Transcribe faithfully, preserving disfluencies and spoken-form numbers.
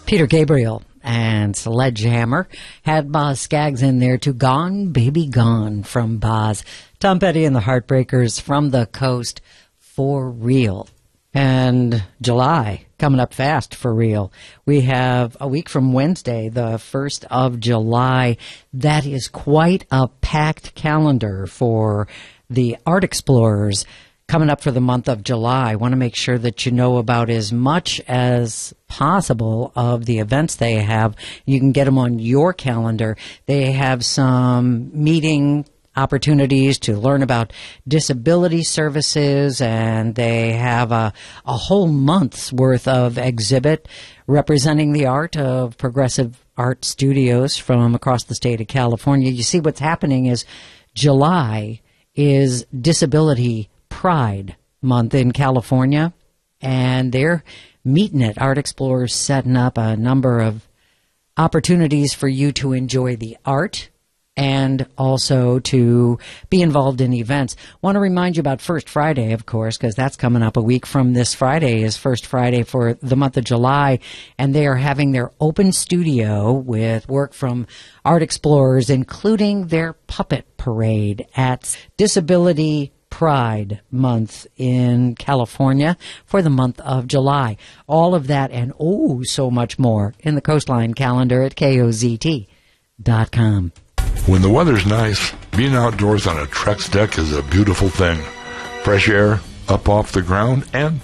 Peter Gabriel and Sledgehammer had Boz Scaggs in there to Gone Baby Gone from Boz. Tom Petty and the Heartbreakers from the coast for real. And July coming up fast for real. We have a week from Wednesday, the first of July. That is quite a packed calendar for the Art Explorers coming up for the month of July. I want to make sure that you know about as much as possible of the events they have. You can get them on your calendar. They have some meeting opportunities to learn about disability services, and they have a, a whole month's worth of exhibit representing the art of progressive art studios from across the state of California. You see, what's happening is July is Disability Pride Month in California, and they're meeting it. Art Explorers setting up a number of opportunities for you to enjoy the art and also to be involved in events. Want to remind you about First Friday, of course, because that's coming up a week from this Friday is First Friday for the month of July, and they are having their open studio with work from Art Explorers, including their puppet parade at Disability Pride Month in California for the month of July. All of that and oh, so much more in the Coastline calendar at K O Z T dot com. When the weather's nice, being outdoors on a Trex deck is a beautiful thing. Fresh air up off the ground and